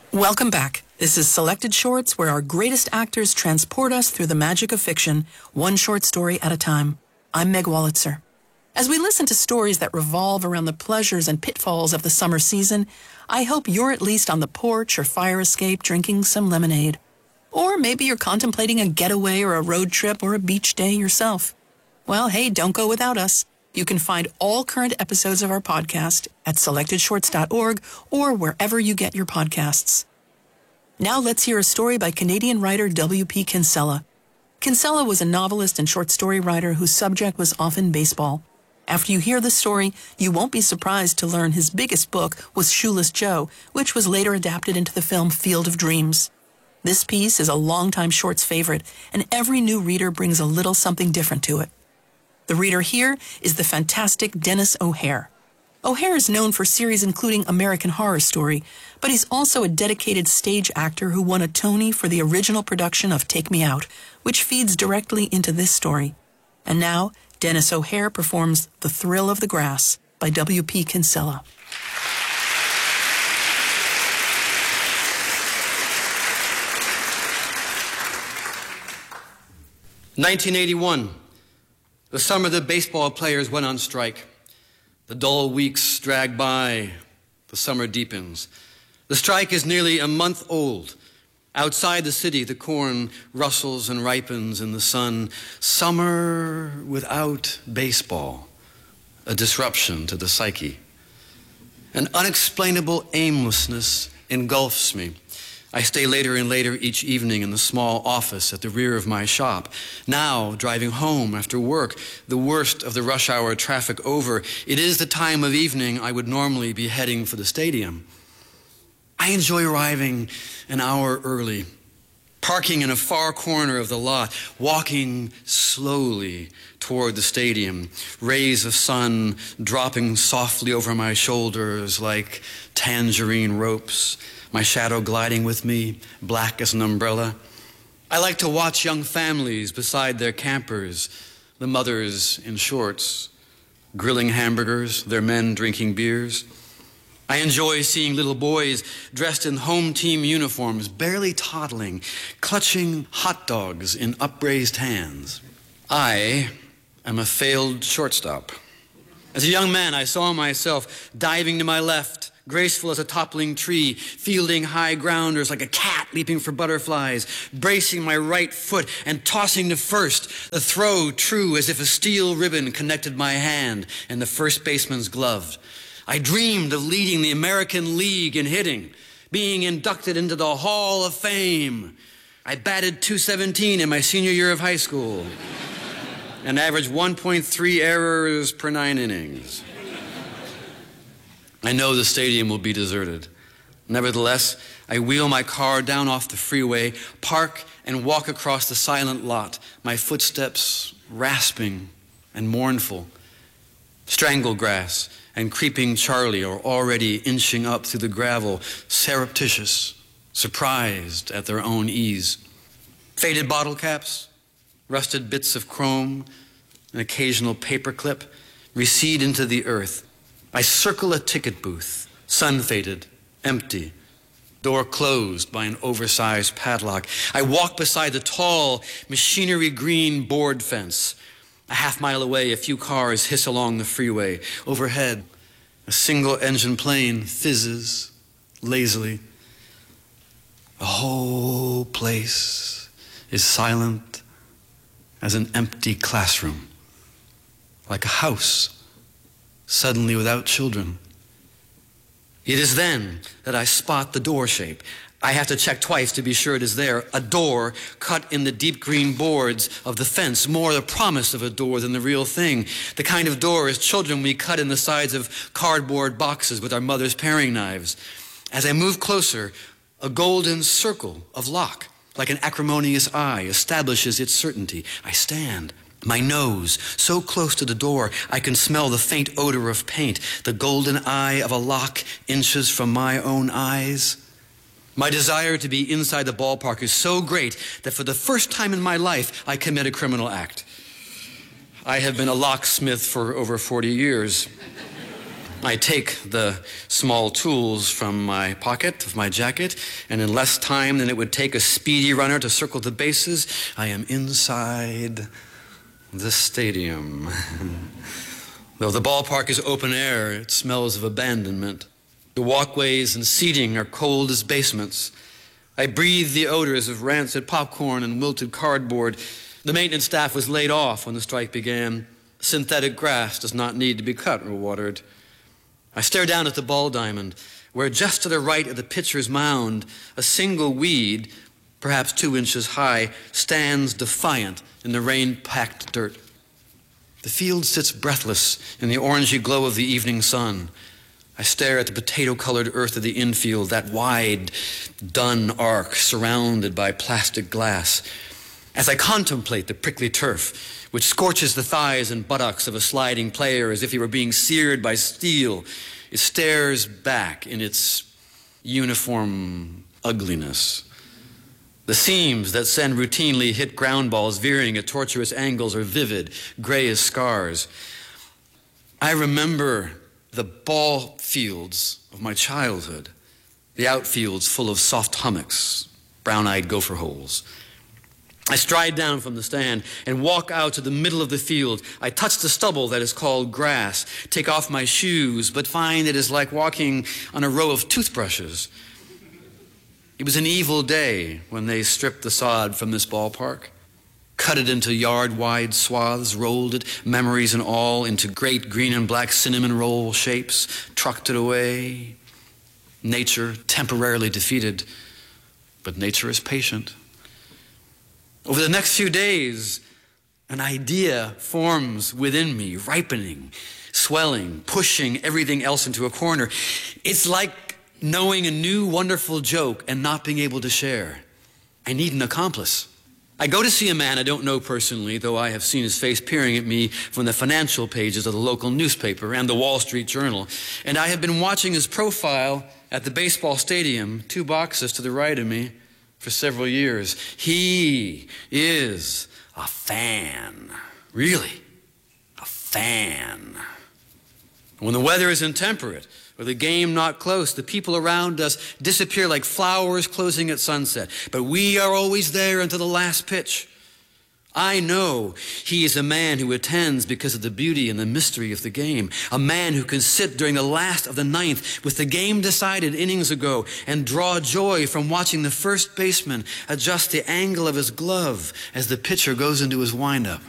Welcome back. This is Selected Shorts, where our greatest actors transport us through the magic of fiction, one short story at a time. I'm Meg Wolitzer. As we listen to stories that revolve around the pleasures and pitfalls of the summer season, I hope you're at least on the porch or fire escape drinking some lemonade. Or maybe you're contemplating a getaway or a road trip or a beach day yourself. Well, hey, don't go without us. You can find all current episodes of our podcast at selectedshorts.org or wherever you get your podcasts. Now let's hear a story by Canadian writer W.P. Kinsella. Kinsella was a novelist and short story writer whose subject was often baseball. After you hear the story, you won't be surprised to learn his biggest book was Shoeless Joe, which was later adapted into the film Field of Dreams. This piece is a longtime shorts favorite, and every new reader brings a little something different to it. The reader here is the fantastic Denis O'Hare. O'Hare is known for series including American Horror Story, but he's also a dedicated stage actor who won a Tony for the original production of Take Me Out, which feeds directly into this story. And now, Denis O'Hare performs The Thrill of the Grass by W.P. Kinsella. "1981. The summer the baseball players went on strike. The dull weeks drag by. The summer deepens. The strike is nearly a month old. Outside the city, the corn rustles and ripens in the sun. Summer without baseball. A disruption to the psyche. An unexplainable aimlessness engulfs me. I stay later and later each evening in the small office at the rear of my shop. Now, driving home after work, the worst of the rush hour traffic over, it is the time of evening I would normally be heading for the stadium. I enjoy arriving an hour early, parking in a far corner of the lot, walking slowly toward the stadium, rays of sun dropping softly over my shoulders like tangerine ropes, my shadow gliding with me, black as an umbrella. I like to watch young families beside their campers, the mothers in shorts, grilling hamburgers, their men drinking beers. I enjoy seeing little boys dressed in home team uniforms, barely toddling, clutching hot dogs in upraised hands. I am a failed shortstop. As a young man, I saw myself diving to my left, graceful as a toppling tree, fielding high grounders like a cat leaping for butterflies, bracing my right foot and tossing to first, the throw true as if a steel ribbon connected my hand and the first baseman's glove. I dreamed of leading the American League in hitting, being inducted into the Hall of Fame. I batted .217 in my senior year of high school and averaged 1.3 errors per 9 innings. I know the stadium will be deserted. Nevertheless, I wheel my car down off the freeway, park, and walk across the silent lot, my footsteps rasping and mournful. Stranglegrass and creeping Charlie are already inching up through the gravel, surreptitious, surprised at their own ease. Faded bottle caps, rusted bits of chrome, an occasional paperclip recede into the earth. I circle a ticket booth, sun-faded, empty, door closed by an oversized padlock. I walk beside the tall, machinery-green board fence. A half-mile away, a few cars hiss along the freeway. Overhead, a single-engine plane fizzes lazily. The whole place is silent as an empty classroom, like a house suddenly without children. It is then that I spot the door shape. I have to check twice to be sure it is there. A door cut in the deep green boards of the fence, more the promise of a door than the real thing. The kind of door as children we cut in the sides of cardboard boxes with our mother's paring knives. As I move closer, a golden circle of lock, like an acrimonious eye, establishes its certainty. I stand. My nose, so close to the door, I can smell the faint odor of paint. The golden eye of a lock inches from my own eyes. My desire to be inside the ballpark is so great that for the first time in my life, I commit a criminal act. I have been a locksmith for over 40 years. I take the small tools from my pocket of my jacket, and in less time than it would take a speedy runner to circle the bases, I am inside the stadium. Though the ballpark is open air, it smells of abandonment. The walkways and seating are cold as basements. I breathe the odors of rancid popcorn and wilted cardboard. The maintenance staff was laid off when the strike began. Synthetic grass does not need to be cut or watered. I stare down at the ball diamond, where just to the right of the pitcher's mound, a single weed, perhaps 2 inches high, stands defiant in the rain-packed dirt. The field sits breathless in the orangey glow of the evening sun. I stare at the potato-colored earth of the infield, that wide, dun arc surrounded by plastic glass. As I contemplate the prickly turf, which scorches the thighs and buttocks of a sliding player as if he were being seared by steel, it stares back in its uniform ugliness. The seams that send routinely hit ground balls veering at tortuous angles are vivid, gray as scars. I remember the ball fields of my childhood, the outfields full of soft hummocks, brown-eyed gopher holes. I stride down from the stand and walk out to the middle of the field. I touch the stubble that is called grass, take off my shoes, but find it is like walking on a row of toothbrushes. It was an evil day when they stripped the sod from this ballpark, cut it into yard-wide swaths, rolled it, memories and all, into great green and black cinnamon roll shapes, trucked it away. Nature temporarily defeated, but nature is patient. Over the next few days, an idea forms within me, ripening, swelling, pushing everything else into a corner. It's like knowing a new wonderful joke and not being able to share. I need an accomplice. I go to see a man I don't know personally, though I have seen his face peering at me from the financial pages of the local newspaper and the Wall Street Journal. And I have been watching his profile at the baseball stadium, 2 boxes to the right of me, for several years. He is a fan. Really, a fan. When the weather is intemperate or the game not close, the people around us disappear like flowers closing at sunset. But we are always there until the last pitch. I know he is a man who attends because of the beauty and the mystery of the game. A man who can sit during the last of the 9th with the game decided innings ago and draw joy from watching the first baseman adjust the angle of his glove as the pitcher goes into his windup.